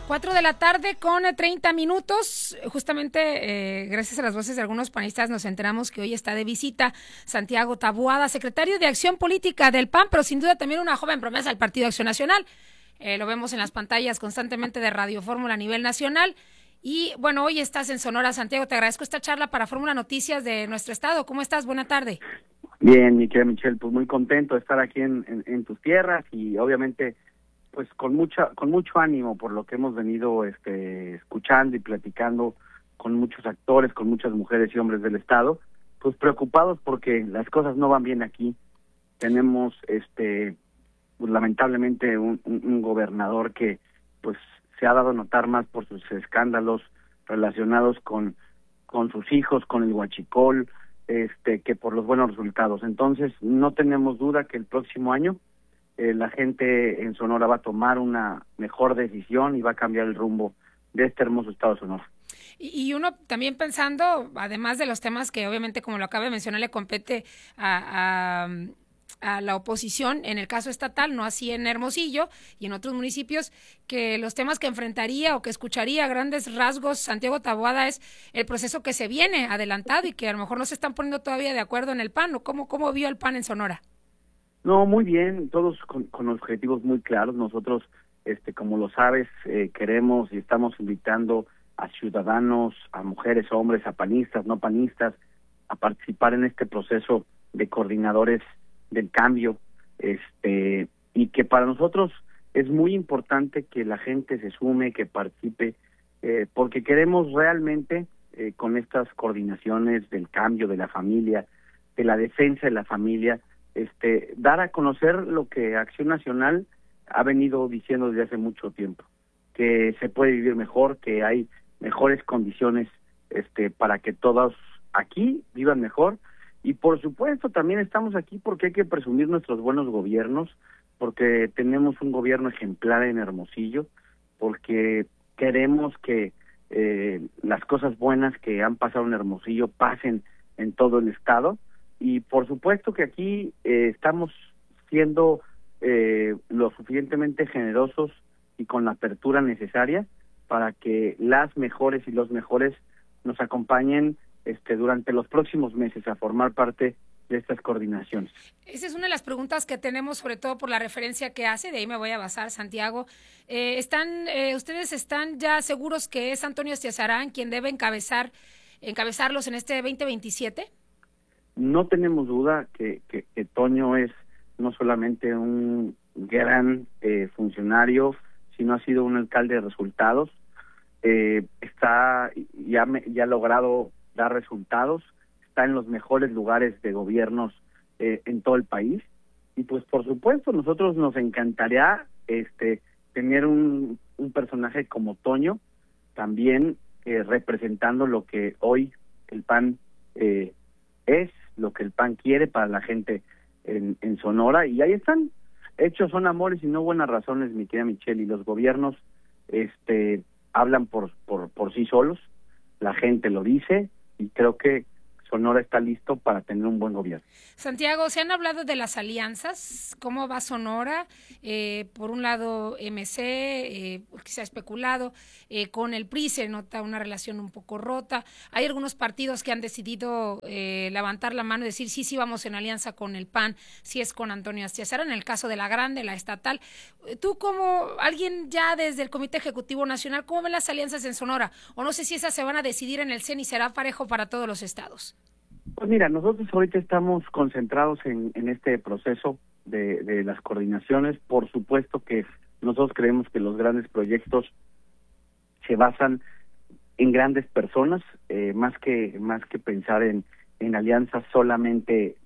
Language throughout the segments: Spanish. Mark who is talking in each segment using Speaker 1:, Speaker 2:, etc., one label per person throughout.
Speaker 1: 4:00 con 30 minutos. Justamente, gracias a las voces de algunos panelistas, nos enteramos que hoy está de visita Santiago Taboada, secretario de Acción Política del PAN, pero sin duda también una joven promesa del Partido Acción Nacional. Lo vemos en las pantallas constantemente de Radio Fórmula a nivel nacional. Y bueno, hoy estás en Sonora, Santiago. Te agradezco esta charla para Fórmula Noticias de nuestro estado. ¿Cómo estás? Buena tarde.
Speaker 2: Bien, mi querida Michelle, pues muy contento de estar aquí en tus tierras y obviamente pues con mucho ánimo por lo que hemos venido escuchando y platicando con muchos actores, con muchas mujeres y hombres del estado, pues preocupados porque las cosas no van bien aquí. Tenemos pues, lamentablemente un gobernador que pues se ha dado a notar más por sus escándalos relacionados con sus hijos, con el huachicol, que por los buenos resultados. Entonces, no tenemos duda que el próximo año la gente en Sonora va a tomar una mejor decisión y va a cambiar el rumbo de este hermoso estado de Sonora.
Speaker 1: Y uno también pensando, además de los temas que obviamente, como lo acaba de mencionar, le compete a la oposición, en el caso estatal, no así en Hermosillo y en otros municipios, que los temas que enfrentaría o que escucharía a grandes rasgos Santiago Taboada es el proceso que se viene adelantado y que a lo mejor no se están poniendo todavía de acuerdo en el PAN. ¿O cómo vio el PAN en Sonora?
Speaker 2: No, muy bien, todos con objetivos muy claros. Nosotros, como lo sabes, queremos y estamos invitando a ciudadanos, a mujeres, hombres, a panistas, no panistas, a participar en este proceso de coordinadores del cambio, y que para nosotros es muy importante que la gente se sume, que participe, porque queremos realmente, con estas coordinaciones del cambio, de la familia, de la defensa de la familia, dar a conocer lo que Acción Nacional ha venido diciendo desde hace mucho tiempo, que se puede vivir mejor, que hay mejores condiciones para que todos aquí vivan mejor. Y por supuesto también estamos aquí porque hay que presumir nuestros buenos gobiernos, porque tenemos un gobierno ejemplar en Hermosillo, porque queremos que las cosas buenas que han pasado en Hermosillo pasen en todo el estado. Y por supuesto que aquí estamos siendo lo suficientemente generosos y con la apertura necesaria para que las mejores y los mejores nos acompañen durante los próximos meses a formar parte de estas coordinaciones.
Speaker 1: Esa es una de las preguntas que tenemos, sobre todo por la referencia que hace, de ahí me voy a basar, Santiago. ¿Ustedes están ya seguros que es Antonio Estiazarán quien debe encabezarlos en este 2027?
Speaker 2: No tenemos duda que Toño es no solamente un gran funcionario, sino ha sido un alcalde de resultados. Ya ha logrado dar resultados, está en los mejores lugares de gobiernos en todo el país, y pues por supuesto nosotros nos encantaría tener un personaje como Toño también representando lo que hoy el PAN es, lo que el PAN quiere para la gente en Sonora. Y ahí están, hechos son amores y no buenas razones, mi querida Michelle, y los gobiernos hablan por sí solos, la gente lo dice, y creo que Sonora está listo para tener un buen gobierno.
Speaker 1: Santiago, se han hablado de las alianzas, ¿cómo va Sonora? Por un lado MC, que se ha especulado, con el PRI se nota una relación un poco rota. Hay algunos partidos que han decidido levantar la mano y decir sí vamos en alianza con el PAN, si es con Antonio Estiazarán, en el caso de la grande, la estatal. Tú como alguien ya desde el Comité Ejecutivo Nacional, ¿cómo ven las alianzas en Sonora? O no sé si esas se van a decidir en el CEN y será parejo para todos los estados.
Speaker 2: Pues mira, nosotros ahorita estamos concentrados en este proceso de las coordinaciones. Por supuesto que nosotros creemos que los grandes proyectos se basan en grandes personas, más que pensar en alianzas solamente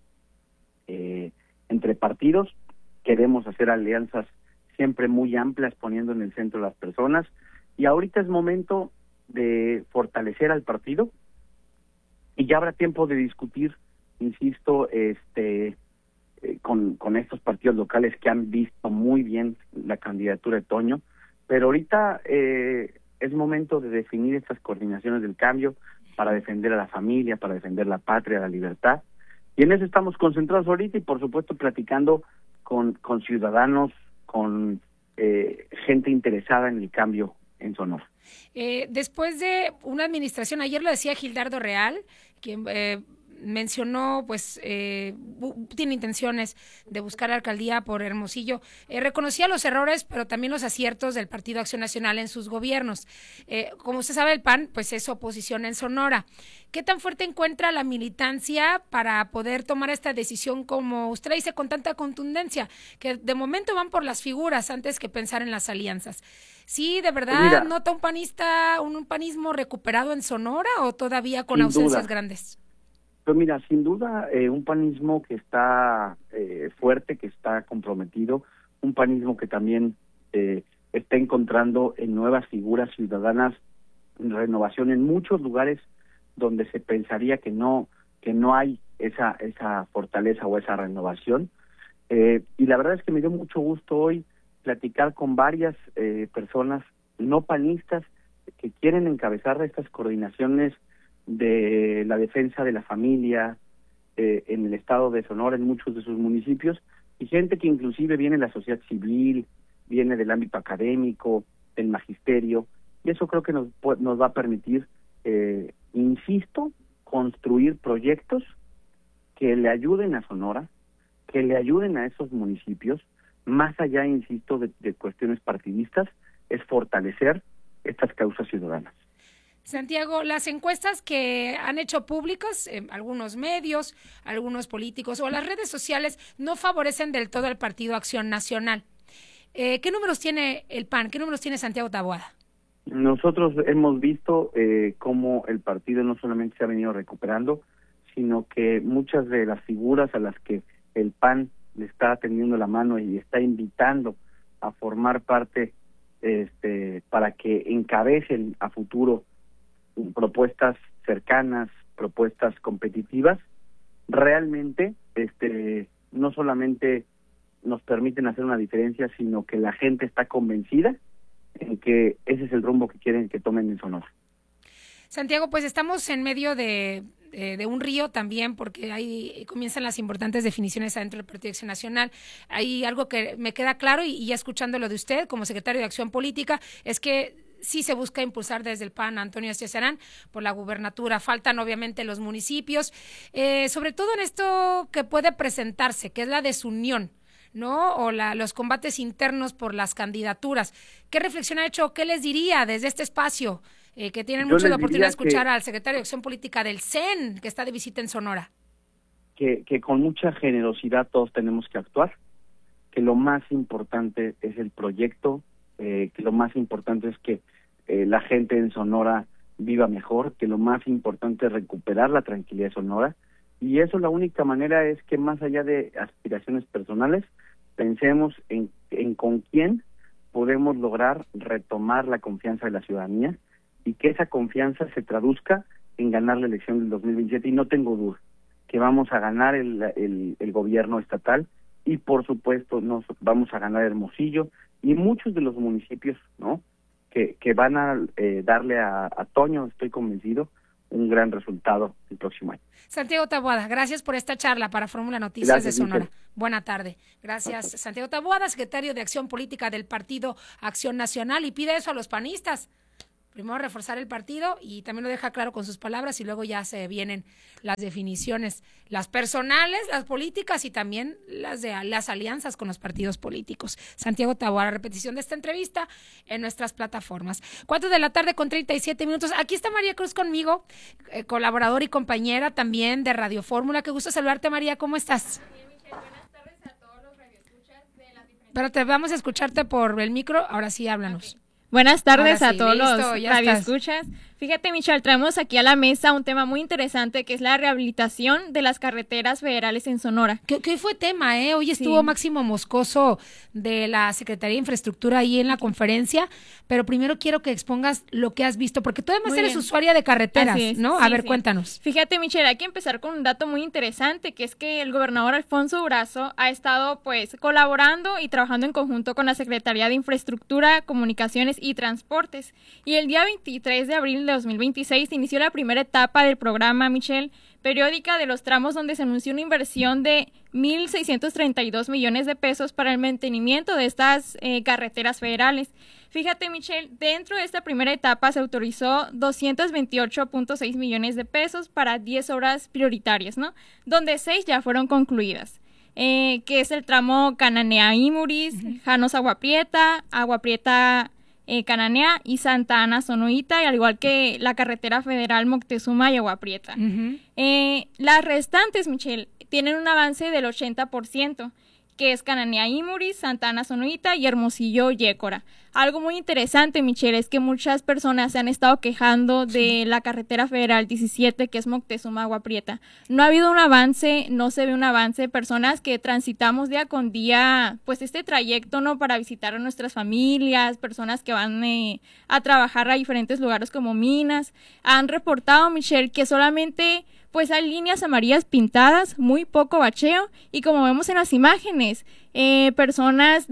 Speaker 2: entre partidos. Queremos hacer alianzas siempre muy amplias, poniendo en el centro a las personas, y ahorita es momento de fortalecer al partido, y ya habrá tiempo de discutir, insisto, con estos partidos locales que han visto muy bien la candidatura de Toño, pero ahorita es momento de definir estas coordinaciones del cambio para defender a la familia, para defender la patria, la libertad, y en eso estamos concentrados ahorita, y por supuesto platicando con ciudadanos, con gente interesada en el cambio en Sonora.
Speaker 1: Después de una administración, ayer lo decía Gildardo Real, quien mencionó, pues, tiene intenciones de buscar la alcaldía por Hermosillo. Reconocía los errores, pero también los aciertos del Partido Acción Nacional en sus gobiernos. Como usted sabe, el PAN, pues, es oposición en Sonora. ¿Qué tan fuerte encuentra la militancia para poder tomar esta decisión, como usted dice, con tanta contundencia, que de momento van por las figuras antes que pensar en las alianzas? ¿Sí, de verdad nota un panismo recuperado en Sonora o todavía con ausencias grandes?
Speaker 2: Pues mira, sin duda un panismo que está fuerte, que está comprometido, un panismo que también está encontrando en nuevas figuras ciudadanas renovación en muchos lugares donde se pensaría que no hay esa fortaleza o esa renovación. Y la verdad es que me dio mucho gusto hoy platicar con varias personas no panistas que quieren encabezar estas coordinaciones de la defensa de la familia en el estado de Sonora, en muchos de sus municipios, y gente que inclusive viene de la sociedad civil, viene del ámbito académico, del magisterio, y eso creo que nos va a permitir, insisto, construir proyectos que le ayuden a Sonora, que le ayuden a esos municipios, más allá, insisto, de cuestiones partidistas, es fortalecer estas causas ciudadanas.
Speaker 1: Santiago, las encuestas que han hecho públicos algunos medios, algunos políticos o las redes sociales no favorecen del todo al Partido Acción Nacional. ¿Qué números tiene el PAN? ¿Qué números tiene Santiago Taboada?
Speaker 2: Nosotros hemos visto cómo el partido no solamente se ha venido recuperando, sino que muchas de las figuras a las que el PAN le está tendiendo la mano y está invitando a formar parte para que encabecen a futuro propuestas cercanas, propuestas competitivas, realmente no solamente nos permiten hacer una diferencia, sino que la gente está convencida en que ese es el rumbo que quieren que tomen en Sonora.
Speaker 1: Santiago, pues estamos en medio de un río también, porque ahí comienzan las importantes definiciones adentro del Partido Acción Nacional. Hay algo que me queda claro, y ya escuchándolo de usted como secretario de Acción Política, es que sí se busca impulsar desde el PAN a Antonio Cesarán por la gubernatura. Faltan obviamente los municipios, sobre todo en esto que puede presentarse, que es la desunión, ¿no? O los combates internos por las candidaturas. ¿Qué reflexión ha hecho? ¿Qué les diría desde este espacio? Que tienen mucho la oportunidad de escuchar al secretario de Acción Política del CEN, que está de visita en Sonora.
Speaker 2: Que con mucha generosidad todos tenemos que actuar, que lo más importante es el proyecto, que lo más importante es que la gente en Sonora viva mejor, que lo más importante es recuperar la tranquilidad de Sonora, y eso la única manera es que más allá de aspiraciones personales, pensemos en con quién podemos lograr retomar la confianza de la ciudadanía, y que esa confianza se traduzca en ganar la elección del 2027, y no tengo duda que vamos a ganar el gobierno estatal, y por supuesto nos vamos a ganar Hermosillo y muchos de los municipios, ¿no?, que van a darle a Toño, estoy convencido, un gran resultado el próximo año.
Speaker 1: Santiago Taboada, gracias por esta charla para Fórmula Noticias de Sonora.
Speaker 2: Michelle.
Speaker 1: Buena tarde. Gracias, Santiago Taboada, secretario de Acción Política del Partido Acción Nacional, y pide eso a los panistas. Primero reforzar el partido, y también lo deja claro con sus palabras, y luego ya se vienen las definiciones, las personales, las políticas, y también las de las alianzas con los partidos políticos. Santiago Taboada, repetición de esta entrevista en nuestras plataformas. 4:37 p.m. Aquí está María Cruz conmigo, colaboradora y compañera también de Radio Fórmula. Qué gusto saludarte, María, ¿cómo estás?
Speaker 3: Bien, Michelle, buenas tardes a todos los radioescuchas de las diferentes...
Speaker 1: Pero te vamos a escucharte por el micro, ahora sí, háblanos.
Speaker 3: Okay. Buenas tardes
Speaker 1: Ahora sí,
Speaker 3: a todos
Speaker 1: listo,
Speaker 3: los
Speaker 1: ya
Speaker 3: radioescuchas. Fíjate, Michelle, traemos aquí a la mesa un tema muy interesante, que es la rehabilitación de las carreteras federales en Sonora.
Speaker 1: Que hoy fue tema, ¿eh? Hoy estuvo
Speaker 3: Sí.
Speaker 1: Máximo Moscoso de la Secretaría de Infraestructura ahí en la conferencia, pero primero quiero que expongas lo que has visto, porque tú además
Speaker 3: Muy
Speaker 1: eres
Speaker 3: bien.
Speaker 1: usuaria de carreteras,
Speaker 3: Así es,
Speaker 1: ¿no?
Speaker 3: sí,
Speaker 1: A ver,
Speaker 3: sí.
Speaker 1: cuéntanos.
Speaker 3: Fíjate, Michelle, hay que empezar con un dato muy interesante, que es que el gobernador Alfonso Durazo ha estado pues colaborando y trabajando en conjunto con la Secretaría de Infraestructura, Comunicaciones y Transportes. Y el día 23 de abril de 2026 inició la primera etapa del programa, Michelle, periódica de los tramos donde se anunció una inversión de 1.632 millones de pesos para el mantenimiento de estas carreteras federales. Fíjate, Michelle, dentro de esta primera etapa se autorizó 228.6 millones de pesos para 10 obras prioritarias, ¿no? Donde 6 ya fueron concluidas. Que es el tramo Cananea-Imuris, Janos-Agua Prieta, Cananea y Santa Ana-Sonoita, y al igual que la carretera federal Moctezuma y Agua Prieta. Las restantes, Michelle, tienen un avance del 80%, que es Cananea-Imuris, Santa Ana-Sonoita y Hermosillo-Yécora. Algo muy interesante, Michelle, es que muchas personas se han estado quejando de la carretera federal 17, que es Moctezuma-Agua Prieta. No ha habido un avance, no se ve un avance. Personas que transitamos día con día, pues este trayecto, ¿no? Para visitar a nuestras familias, personas que van a trabajar a diferentes lugares como minas, han reportado, Michelle, que solamente pues hay líneas amarillas pintadas, muy poco bacheo, y como vemos en las imágenes, personas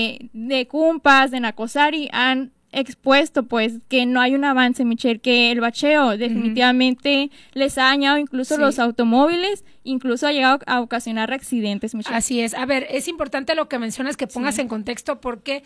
Speaker 3: de Cumpas, de Nacosari, han expuesto pues que no hay un avance, Michelle, que el bacheo definitivamente les ha dañado incluso los automóviles, incluso ha llegado a ocasionar accidentes, Michelle.
Speaker 1: Así es. A ver, es importante lo que mencionas, que pongas en contexto, porque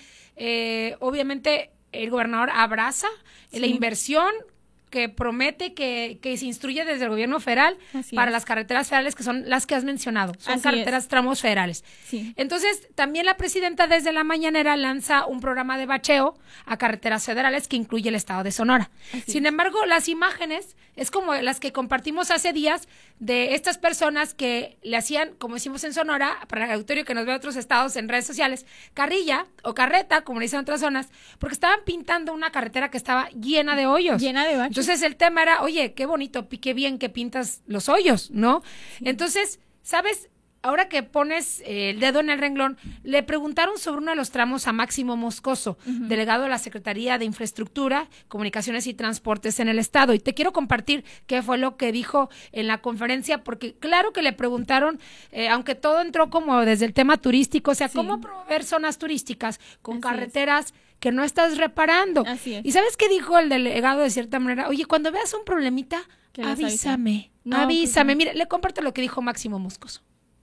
Speaker 1: obviamente el gobernador abraza la inversión que promete, que se instruye desde el gobierno federal para las carreteras federales, que son las que has mencionado, son carreteras tramos federales. Entonces, también la presidenta desde la mañanera lanza un programa de bacheo a carreteras federales que incluye el estado de Sonora. Sin embargo, las imágenes es como las que compartimos hace días de estas personas que le hacían, como decimos en Sonora, para el auditorio que nos ve a otros estados en redes sociales, carrilla o carreta, como le dicen en otras zonas, porque estaban pintando una carretera que estaba llena de hoyos.
Speaker 3: Llena de baches.
Speaker 1: Entonces el tema era, oye, qué bonito, qué bien que pintas los hoyos, ¿no? Entonces, ¿sabes? Ahora que pones el dedo en el renglón, le preguntaron sobre uno de los tramos a Máximo Moscoso, delegado de la Secretaría de Infraestructura, Comunicaciones y Transportes en el Estado. Y te quiero compartir qué fue lo que dijo en la conferencia, porque claro que le preguntaron, aunque todo entró como desde el tema turístico, o sea, ¿cómo promover zonas turísticas con carreteras que no estás reparando? ¿Y sabes qué dijo el delegado de cierta manera? Oye, cuando veas un problemita, avísame. Avísame. Mire, le comparto lo que dijo Máximo Moscoso.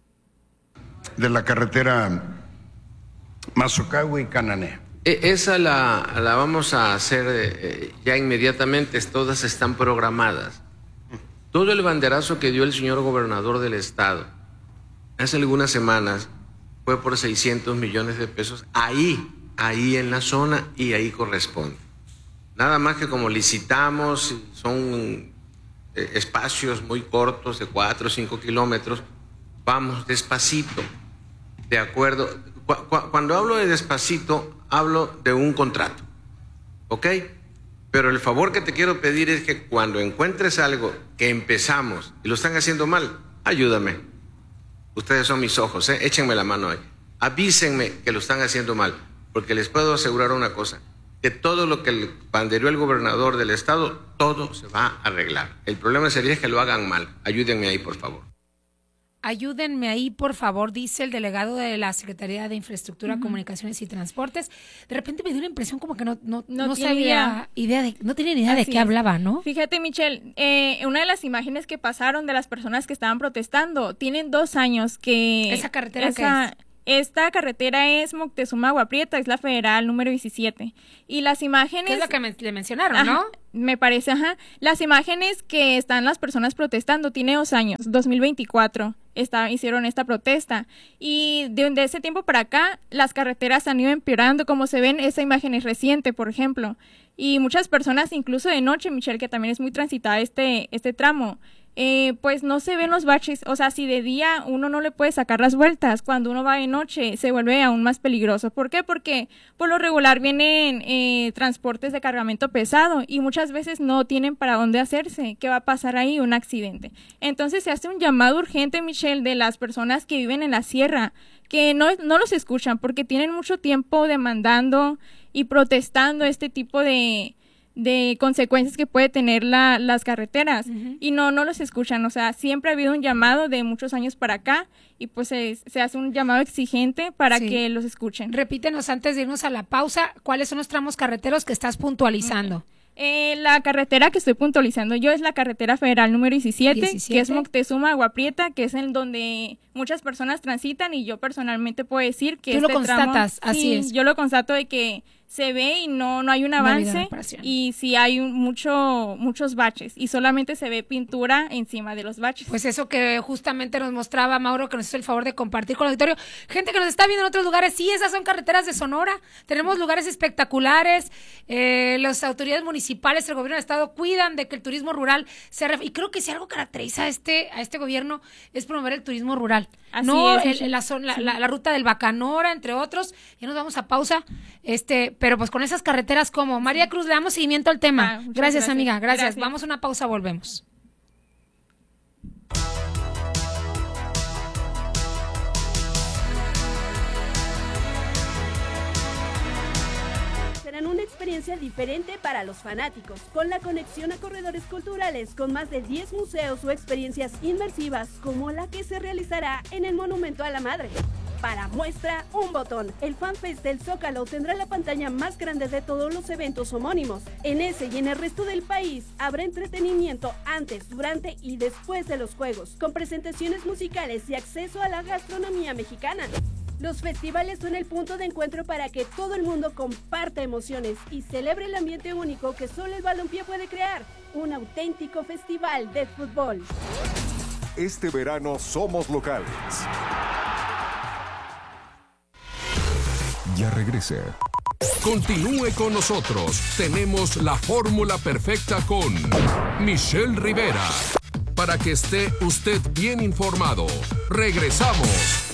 Speaker 4: De la carretera Mazocagua y Cananea.
Speaker 5: Esa la vamos a hacer ya inmediatamente, todas están programadas. Todo el banderazo que dio el señor gobernador del estado hace algunas semanas fue por 600 millones de pesos ahí en la zona, y ahí corresponde. Nada más que como licitamos, son espacios muy cortos de 4 o 5 kilómetros, vamos despacito, de acuerdo. Cuando hablo de despacito, hablo de un contrato, ¿ok? Pero el favor que te quiero pedir es que cuando encuentres algo que empezamos y lo están haciendo mal, ayúdame. Ustedes son mis ojos, échenme la mano ahí. Avísenme que lo están haciendo mal, porque les puedo asegurar una cosa, que todo lo que bandereó el gobernador del estado, todo se va a arreglar. El problema sería que lo hagan mal. Ayúdenme ahí, por favor.
Speaker 1: Ayúdenme ahí, por favor, dice el delegado de la Secretaría de Infraestructura, Comunicaciones y Transportes. De repente me dio la impresión como que no sabía no tenía ni idea de qué hablaba, ¿no?
Speaker 3: Fíjate, Michelle, una de las imágenes que pasaron de las personas que estaban protestando, tienen 2 años que...
Speaker 1: ¿Esa carretera qué es?
Speaker 3: Esta carretera es Moctezuma-Agua Prieta, es la federal número 17. Y las imágenes...
Speaker 1: ¿Qué es lo que le mencionaron, no?
Speaker 3: Me parece, Las imágenes que están las personas protestando, tiene 2 años, 2024, hicieron esta protesta. Y de ese tiempo para acá, las carreteras han ido empeorando, como se ven, esa imagen es reciente, por ejemplo. Y muchas personas, incluso de noche, Michelle, que también es muy transitada este tramo, pues no se ven los baches. O sea, si de día uno no le puede sacar las vueltas, cuando uno va de noche se vuelve aún más peligroso. ¿Por qué? Porque por lo regular vienen transportes de cargamento pesado y muchas veces no tienen para dónde hacerse. ¿Qué va a pasar ahí? Un accidente. Entonces se hace un llamado urgente, Michelle, de las personas que viven en la sierra, que no los escuchan porque tienen mucho tiempo demandando y protestando este tipo de consecuencias que puede tener las carreteras, y no los escuchan. O sea, siempre ha habido un llamado de muchos años para acá, y pues se hace un llamado exigente para que los escuchen.
Speaker 1: Repítenos antes de irnos a la pausa, ¿cuáles son los tramos carreteros que estás puntualizando?
Speaker 3: La carretera que estoy puntualizando yo es la carretera federal número 17, que es Moctezuma-Agua Prieta, que es en donde muchas personas transitan, y yo personalmente puedo decir que
Speaker 1: ¿Tú lo constatas?
Speaker 3: Tramo,
Speaker 1: así
Speaker 3: sí,
Speaker 1: es.
Speaker 3: Yo lo constato de que se ve y no hay un avance, y sí hay muchos baches, y solamente se ve pintura encima de los baches.
Speaker 1: Pues eso que justamente nos mostraba Mauro, que nos hizo el favor de compartir con el auditorio. Gente que nos está viendo en otros lugares, sí, esas son carreteras de Sonora. Tenemos lugares espectaculares. Las autoridades municipales, el gobierno del estado cuidan de que el turismo rural y creo que si algo caracteriza a este gobierno es promover el turismo rural.
Speaker 3: Así
Speaker 1: no
Speaker 3: es,
Speaker 1: la ruta del Bacanora, entre otros. Ya nos vamos a pausa. Pero pues con esas carreteras como María Cruz, le damos seguimiento al tema. Gracias, amiga, gracias. Vamos a una pausa, volvemos.
Speaker 6: Serán una experiencia diferente para los fanáticos, con la conexión a corredores culturales, con más de 10 museos o experiencias inmersivas, como la que se realizará en el Monumento a la Madre. Para muestra, un botón. El FanFest del Zócalo tendrá la pantalla más grande de todos los eventos homónimos. En ese y en el resto del país habrá entretenimiento antes, durante y después de los juegos, con presentaciones musicales y acceso a la gastronomía mexicana. Los festivales son el punto de encuentro para que todo el mundo comparta emociones y celebre el ambiente único que solo el balompié puede crear. Un auténtico festival de fútbol.
Speaker 7: Este verano somos locales. Ya regresa.
Speaker 8: Continúe con nosotros. Tenemos la fórmula perfecta con Michelle Rivera. Para que esté usted bien informado. Regresamos.